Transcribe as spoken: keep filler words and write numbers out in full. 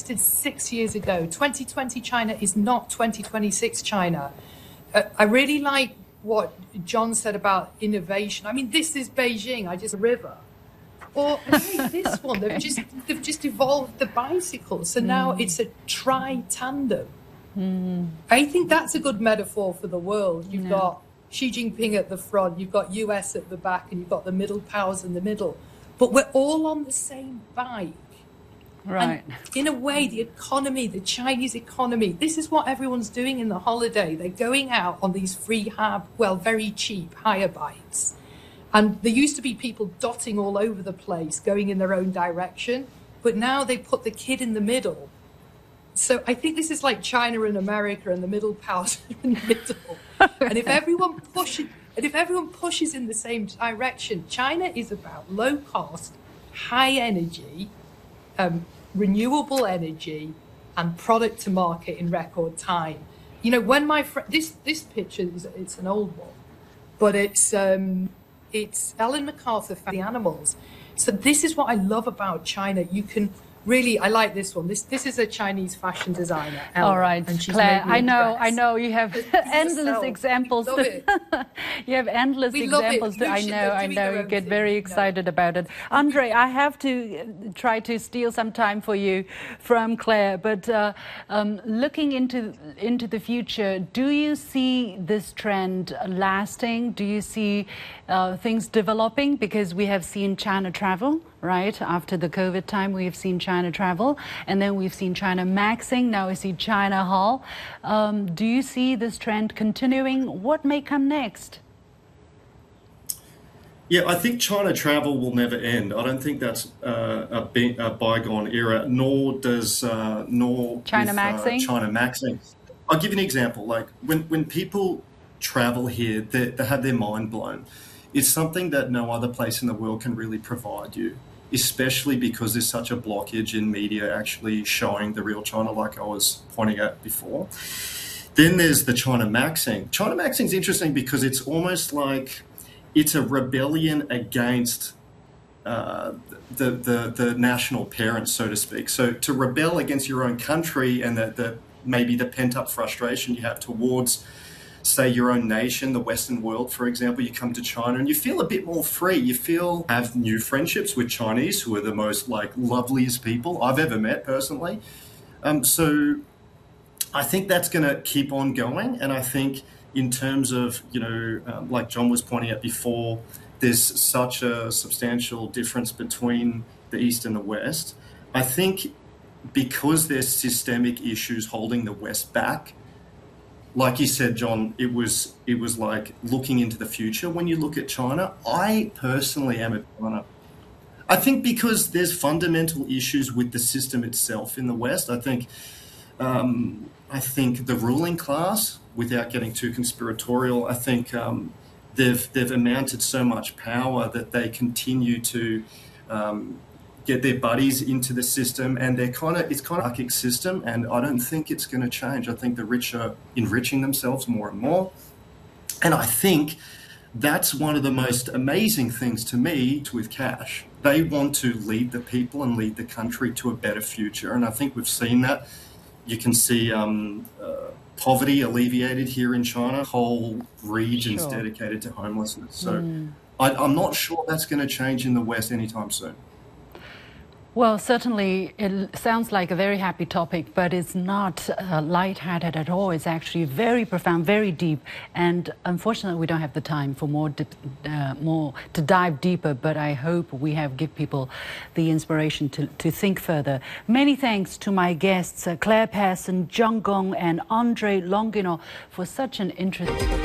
existed six years ago. twenty twenty China is not twenty twenty-six China. Uh, I really like what John said about innovation. I mean, this is Beijing. I just river. Or this one, they've just they've just evolved the bicycle, so now mm. it's a tri-tandem. Mm. I think that's a good metaphor for the world. You've no. got Xi Jinping at the front, you've got U S at the back, and you've got the middle powers in the middle. But we're all on the same bike. Right. And in a way, the economy, the Chinese economy, this is what everyone's doing in the holiday. They're going out on these free, hab, well, very cheap hire bikes. And there used to be people dotting all over the place, going in their own direction. But now they put the kid in the middle. So I think this is like China and America, and the middle powers in the middle. And if everyone pushes, and if everyone pushes in the same direction, China is about low cost, high energy, um, renewable energy, and product to market in record time. You know, when my friend, this this picture is it's an old one, but it's um, it's Ellen MacArthur found the animals. So this is what I love about China. You can. Really, I like this one. This this is a Chinese fashion designer. Ellen, all right, and she's Claire. I know, dress. I know. You have endless examples. We love it. You have endless we examples. To, I know, I know. You get very excited no. about it. Andre, I have to try to steal some time for you from Claire. But uh, um, looking into into the future, do you see this trend lasting? Do you see uh, things developing? Because we have seen China travel. Right after the COVID time, we have seen China travel, and then we've seen China maxing. Now we see China haul. Um, do you see this trend continuing? What may come next? Yeah, I think China travel will never end. I don't think that's uh, a, be- a bygone era. Nor does uh, nor China with, maxing. Uh, China maxing. I'll give you an example. Like when when people travel here, they, they have their mind blown. It's something that no other place in the world can really provide you, especially because there's such a blockage in media actually showing the real China, like I was pointing out before. Then there's the China maxing. China maxing is interesting because it's almost like it's a rebellion against uh, the, the the national parents, so to speak. So to rebel against your own country and the, the maybe the pent-up frustration you have towards, say, your own nation, the Western world, for example, you come to China and you feel a bit more free. You feel have new friendships with Chinese, who are the most like loveliest people I've ever met personally. Um, so I think that's going to keep on going. And I think in terms of, you know, um, like John was pointing out before, there's such a substantial difference between the East and the West. I think because there's systemic issues holding the West back, like you said, John, it was it was like looking into the future. When you look at China, I personally am a China. I think because there's fundamental issues with the system itself in the West. I think um, I think the ruling class, without getting too conspiratorial, I think um, they've they've amounted so much power that they continue to um, get their buddies into the system, and they're kind of it's kind of archaic system, and I don't think it's going to change. I think the rich are enriching themselves more and more, and I think that's one of the most amazing things to me with cash. They want to lead the people and lead the country to a better future, and I think we've seen that. You can see um, uh, poverty alleviated here in China. Whole regions sure. dedicated to homelessness. So mm. I, I'm not sure that's going to change in the West anytime soon. Well, certainly it sounds like a very happy topic, but it's not uh, lighthearted at all. It's actually very profound, very deep, and unfortunately we don't have the time for more dip, uh, more to dive deeper, but I hope we have give people the inspiration to, to think further. Many thanks to my guests, uh, Claire Persson, John Gong and Andre Longino, for such an interesting...